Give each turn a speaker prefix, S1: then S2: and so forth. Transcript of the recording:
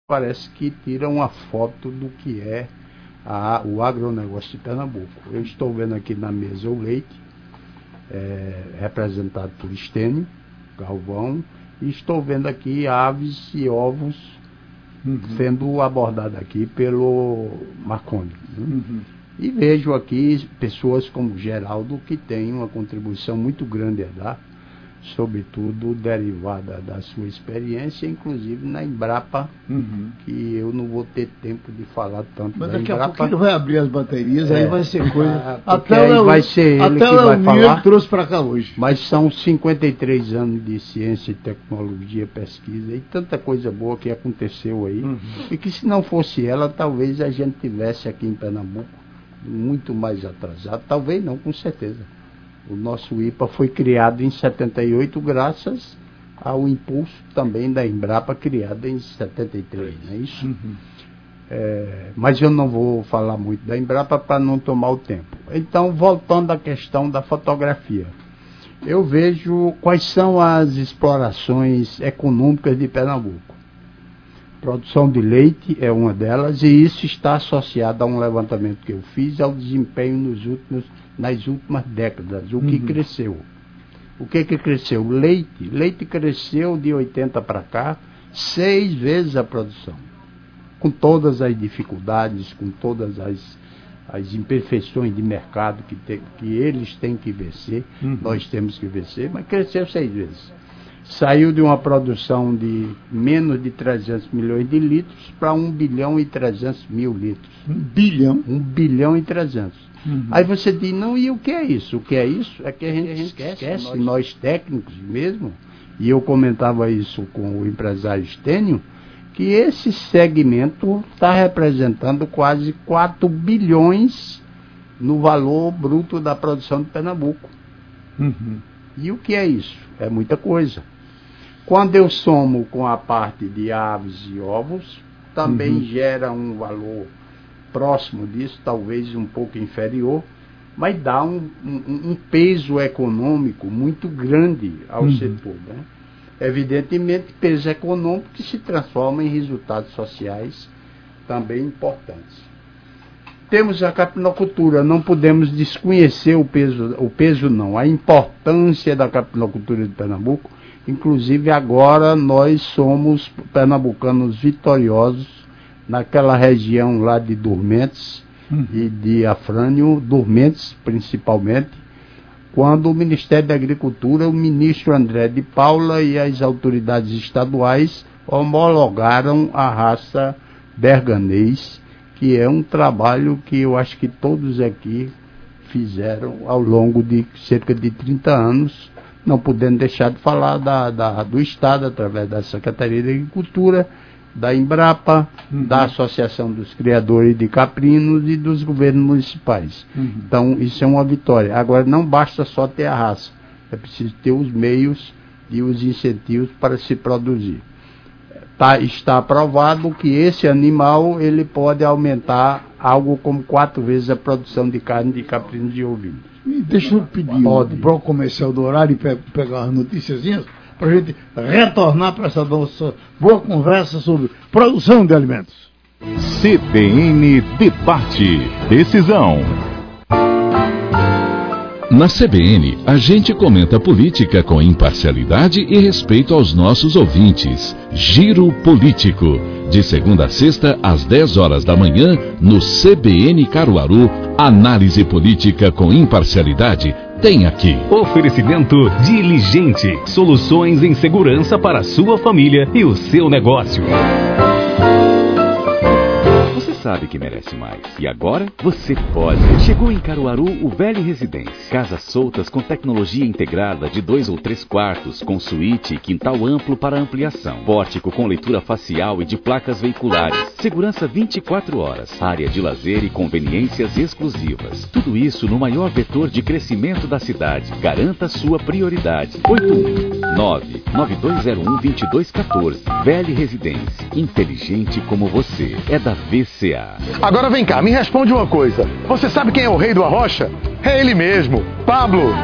S1: parece que tira uma foto do que é o agronegócio de Pernambuco. Eu estou vendo aqui na mesa o leite, representado por Estênio Galvão, e estou vendo aqui aves e ovos sendo abordados aqui pelo Marconi. E vejo aqui pessoas como Geraldo, que tem uma contribuição muito grande a dar, sobretudo derivada da sua experiência, inclusive na Embrapa, que eu não vou ter tempo de falar tanto.
S2: Mas
S1: da
S2: daqui
S1: Embrapa.
S2: a pouco vai abrir as baterias, aí vai ser coisa.
S1: Até vai ser ele que vai falar.
S2: Trouxe para cá hoje.
S1: Mas são 53 anos de ciência, tecnologia, pesquisa e tanta coisa boa que aconteceu aí. E que se não fosse ela, talvez a gente tivesse aqui em Pernambuco muito mais atrasado. Talvez não, com certeza. O nosso IPA foi criado em 78 graças ao impulso também da Embrapa, criada em 73, não é isso? Mas eu não vou falar muito da Embrapa para não tomar o tempo. Então, voltando à questão da fotografia. Eu vejo quais são as explorações econômicas de Pernambuco. Produção de leite é uma delas, e isso está associado a um levantamento que eu fiz ao desempenho nas últimas décadas, o que cresceu. O que cresceu? Leite cresceu de 80 para cá 6 vezes a produção, com todas as dificuldades, com todas as imperfeições de mercado que eles têm que vencer, nós temos que vencer, mas cresceu 6 vezes. Saiu de uma produção de menos de 300 milhões de litros para 1 bilhão e 300 mil litros.
S2: 1 bilhão?
S1: 1 bilhão e 300. Aí você diz, não, e o que é isso? O que é isso é que a gente esquece, nós técnicos mesmo, e eu comentava isso com o empresário Estênio, que esse segmento está representando quase 4 bilhões no valor bruto da produção de Pernambuco. E o que é isso? É muita coisa. Quando eu somo com a parte de aves e ovos, também gera um valor próximo disso, talvez um pouco inferior, mas dá um peso econômico muito grande ao setor, né? Evidentemente, peso econômico que se transforma em resultados sociais também importantes. Temos a capinocultura, não podemos desconhecer a importância da capinocultura de Pernambuco. Inclusive agora nós somos pernambucanos vitoriosos naquela região lá de Dormentes e de Afrânio, Dormentes principalmente, quando o Ministério da Agricultura, o ministro André de Paula e as autoridades estaduais homologaram a raça berganês, que é um trabalho que eu acho que todos aqui fizeram ao longo de cerca de 30 anos, não podendo deixar de falar do Estado, através da Secretaria de Agricultura, da Embrapa, da Associação dos Criadores de Caprinos e dos governos municipais. Então, isso é uma vitória. Agora, não basta só ter a raça, é preciso ter os meios e os incentivos para se produzir. Está aprovado que esse animal ele pode aumentar algo como 4 vezes a produção de carne de caprinos e ovinos.
S2: Deixa eu pedir o bloco comercial do horário e pegar as noticiazinhas para a gente retornar para essa nossa boa conversa sobre produção de alimentos.
S3: CBN Debate. Decisão. Na CBN, a gente comenta política com imparcialidade e respeito aos nossos ouvintes. Giro Político. De segunda a sexta, às 10 horas da manhã, no CBN Caruaru, análise política com imparcialidade tem aqui.
S4: Oferecimento Diligente. Soluções em segurança para a sua família e o seu negócio.
S5: Sabe que merece mais. E agora você pode. Chegou em Caruaru o Velho Residência. Casas soltas com tecnologia integrada de 2 ou 3 quartos, com suíte e quintal amplo para ampliação. Pórtico com leitura facial e de placas veiculares. Segurança 24 horas. Área de lazer e conveniências exclusivas. Tudo isso no maior vetor de crescimento da cidade. Garanta sua prioridade. 819-9201-2214. Velho Residência. Inteligente como você. É da VCA.
S6: Agora vem cá, me responde uma coisa. Você sabe quem é o rei do Arrocha? É ele mesmo, Pablo.